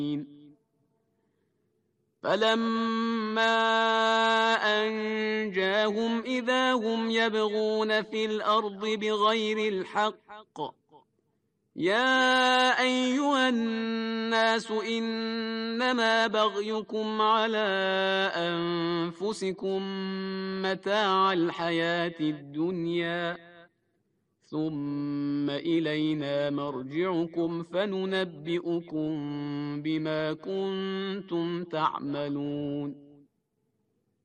فلما أنجاهم إذا هم يبغون في الأرض بغير الحق يا أيها الناس إنما بغيكم على أنفسكم متاع الحياة الدنيا ثم إلينا مرجعكم فننبئكم بما كنتم تعملون